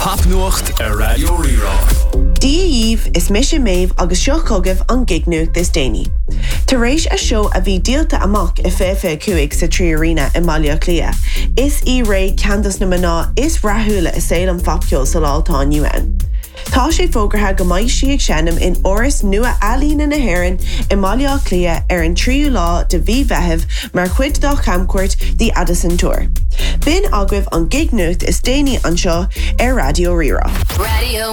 Papnuacht a Radio Rira. Díomh is mission méh agus seo cogah an gignuach this déine. Tar éis a seo a bhí díalta amach I féfé cuaig sa trí arena I Malia Clia. Is I ré Candace na Maná is rathúla is saoil an fapceol sa láiltáin UN. Tá sé fógartha go mbeidh sí ag seanam in oras nua Alína na hÉireann I Malia Clia an tríú lá de bhí bheitheh mar chuid dá camcuairt the Addison Tour. Bin agah an gignuacht is déine anseo Radio Rira. Radio